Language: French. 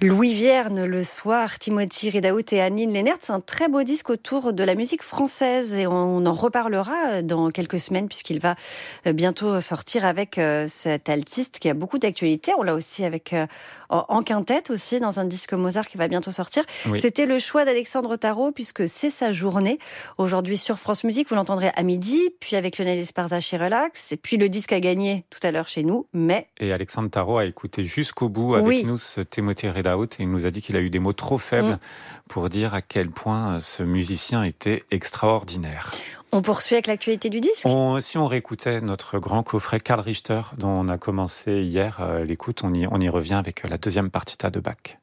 Louis Vierne le soir, Timothy Ridaout et Anne-Lynne Lennert, c'est un très beau disque autour de la musique française et on en reparlera dans quelques semaines puisqu'il va bientôt sortir avec cet altiste qui a beaucoup d'actualité. On l'a aussi avec en quintette aussi dans un disque Mozart qui va bientôt sortir. Oui. C'était le choix d'Alexandre Tarot puisque c'est sa journée aujourd'hui sur France Musique. Vous l'entendrez à midi, puis avec Lionel Esparza chez Relax et puis le disque a gagné tout à l'heure chez nous. Mais et Alexandre Tarot a écouté jusqu'au bout avec nous ce Timothy Ridaout et il nous a dit qu'il a eu des mots trop faibles pour dire à quel point ce musicien était extraordinaire. On poursuit avec l'actualité du disque. Si on réécoutait notre grand coffret Karl Richter dont on a commencé hier l'écoute, on y revient avec la deuxième partita de Bach.